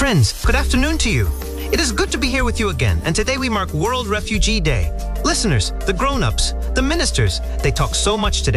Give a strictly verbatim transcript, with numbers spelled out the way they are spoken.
Friends, good afternoon to you. It is good to be here with you again, and today we mark World Refugee Day. Listeners, the grown-ups, the ministers, they talk so much today